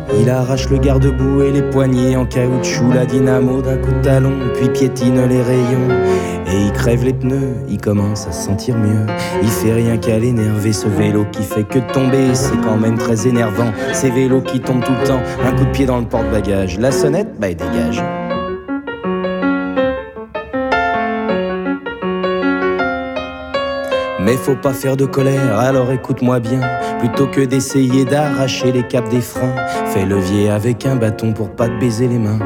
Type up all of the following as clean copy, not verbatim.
Il arrache le garde-boue et les poignées en caoutchouc, la dynamo d'un coup de talon, puis piétine les rayons. Et il crève les pneus, il commence à se sentir mieux. Il fait rien qu'à l'énerver, ce vélo qui fait que tomber, c'est quand même très énervant. Ces vélos qui tombent tout le temps, un coup de pied dans le porte-bagages. La sonnette, il dégage. Mais faut pas faire de colère, alors écoute-moi bien. Plutôt que d'essayer d'arracher les capes des freins, fais levier avec un bâton pour pas te baiser les mains.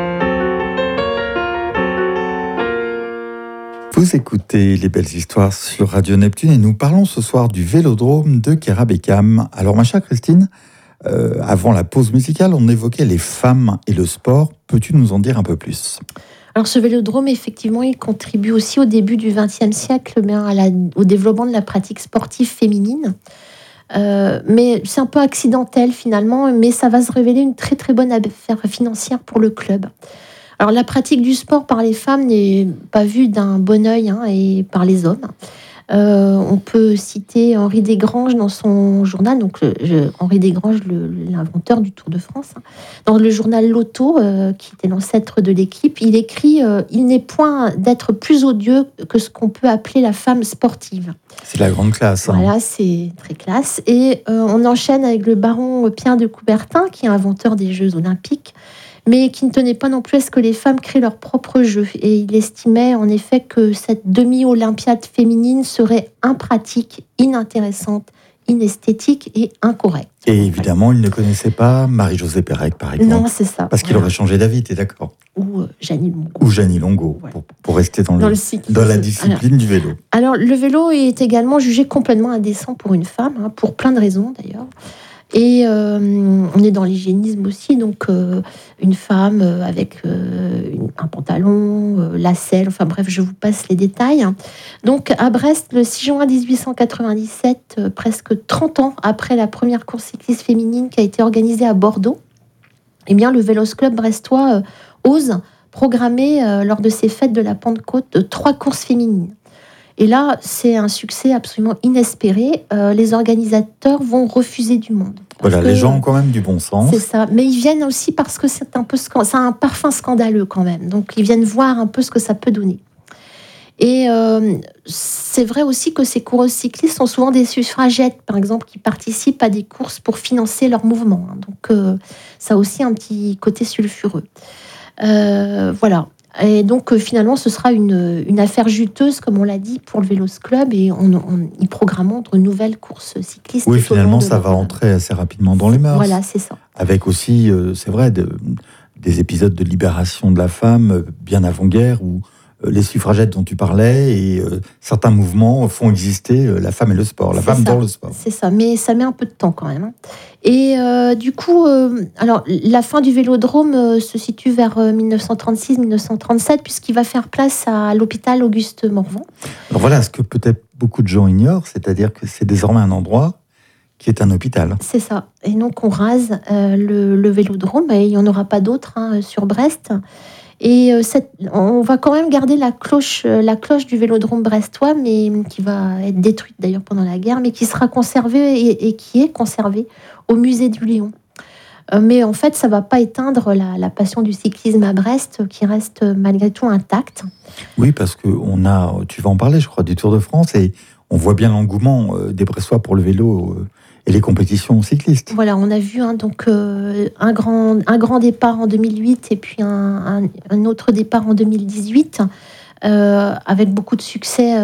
Vous écoutez Les Belles Histoires sur Radio Neptune et nous parlons ce soir du vélodrome de Kérabekam. Alors ma chère Christine, avant la pause musicale, on évoquait les femmes et le sport. Peux-tu nous en dire un peu plus ? Alors ce vélodrome, effectivement, il contribue aussi au début du XXe siècle au développement de la pratique sportive féminine. Mais c'est un peu accidentel finalement, mais ça va se révéler une très très bonne affaire financière pour le club. Alors la pratique du sport par les femmes n'est pas vue d'un bon œil et par les hommes. On peut citer Henri Desgranges dans son journal, donc Henri Desgranges, l'inventeur du Tour de France, dans le journal Lotto, qui était l'ancêtre de l'équipe, il écrit « Il n'est point d'être plus odieux que ce qu'on peut appeler la femme sportive ». C'est la grande classe. Voilà, c'est très classe. Et on enchaîne avec le baron Pierre de Coubertin, qui est inventeur des Jeux Olympiques, mais qui ne tenait pas non plus à ce que les femmes créent leurs propres jeux. Et il estimait en effet que cette demi-olympiade féminine serait impratique, inintéressante, inesthétique et incorrecte. Et évidemment, il ne connaissait pas Marie-Josée Pérec, par exemple. Non, c'est ça. Parce qu'il aurait changé d'avis, t'es d'accord ? Ou Jeannie Longo. Ou Jeannie Longo, voilà. pour rester dans la discipline du vélo. Alors, le vélo est également jugé complètement indécent pour une femme, pour plein de raisons d'ailleurs. Et on est dans l'hygiénisme aussi, donc une femme avec un pantalon, la selle, enfin bref, je vous passe les détails. Donc à Brest, le 6 juin 1897, presque 30 ans après la première course cycliste féminine qui a été organisée à Bordeaux, eh bien, le Vélos Club brestois ose programmer lors de ses fêtes de la Pentecôte 3 courses féminines. Et là, c'est un succès absolument inespéré. Les organisateurs vont refuser du monde. Voilà, les gens ont quand même du bon sens. C'est ça. Mais ils viennent aussi parce que ça a un parfum scandaleux quand même. Donc, ils viennent voir un peu ce que ça peut donner. Et c'est vrai aussi que ces coureuses cyclistes sont souvent des suffragettes, par exemple, qui participent à des courses pour financer leur mouvement. Donc, ça a aussi un petit côté sulfureux. Voilà. Et donc, finalement, ce sera une affaire juteuse, comme on l'a dit, pour le Vélos Club, et ils programmeront de nouvelles courses cyclistes. Oui, finalement, ça va entrer assez rapidement dans les mœurs. Voilà, c'est ça. Avec aussi, c'est vrai, des épisodes de libération de la femme bien avant-guerre, où les suffragettes dont tu parlais et certains mouvements font exister la femme et le sport, la femme dans le sport. C'est ça, mais ça met un peu de temps quand même. Et du coup, alors la fin du vélodrome se situe vers 1936-1937, puisqu'il va faire place à l'hôpital Auguste Morvan. Alors voilà, ce que peut-être beaucoup de gens ignorent, c'est-à-dire que c'est désormais un endroit qui est un hôpital. C'est ça. Et donc on rase le vélodrome, et il n'y en aura pas d'autres sur Brest. Et on va quand même garder la cloche du vélodrome brestois, mais qui va être détruite d'ailleurs pendant la guerre, mais qui sera conservée et qui est conservée au musée du Lion. Mais en fait, ça ne va pas éteindre la passion du cyclisme à Brest, qui reste malgré tout intacte. Oui, parce que tu vas en parler, je crois, du Tour de France, et on voit bien l'engouement des Brestois pour le vélo et les compétitions cyclistes. Voilà, on a vu donc un grand départ en 2008 et puis un autre départ en 2018 avec beaucoup de succès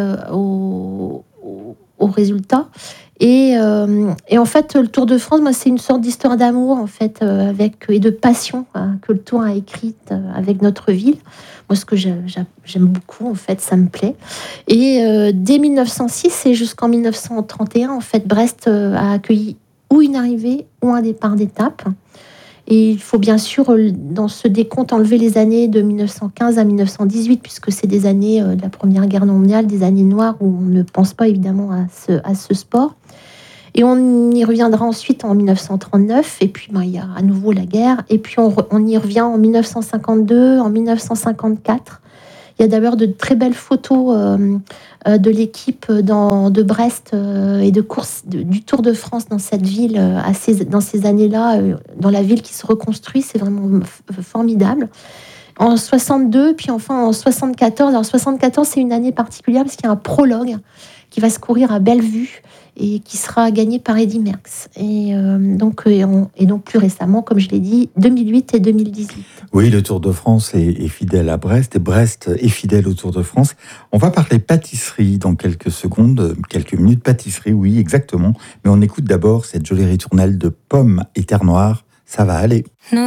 au résultat. Et en fait, le Tour de France, c'est une sorte d'histoire d'amour en fait, et de passion que le Tour a écrite avec notre ville. Moi, ce que j'aime beaucoup, en fait, ça me plaît. Et dès 1906 et jusqu'en 1931, en fait, Brest a accueilli ou une arrivée ou un départ d'étape. Et il faut bien sûr, dans ce décompte, enlever les années de 1915 à 1918, puisque c'est des années de la Première Guerre mondiale, des années noires où on ne pense pas évidemment à ce sport. Et on y reviendra ensuite en 1939, et puis il y a à nouveau la guerre, et puis on y revient en 1952, en 1954, Il y a d'ailleurs de très belles photos de l'équipe de Brest et de course du Tour de France dans cette ville, dans ces années-là, dans la ville qui se reconstruit. C'est vraiment formidable. En 62, puis enfin en 74. Alors 74, c'est une année particulière parce qu'il y a un prologue qui va se courir à Bellevue et qui sera gagné par Eddy Merckx. Et donc plus récemment, comme je l'ai dit, 2008 et 2018. Oui, le Tour de France est fidèle à Brest et Brest est fidèle au Tour de France. On va parler pâtisserie dans quelques secondes, quelques minutes. Pâtisserie, oui, exactement. Mais on écoute d'abord cette jolie ritournelle de pommes et terre noire. Ça va aller.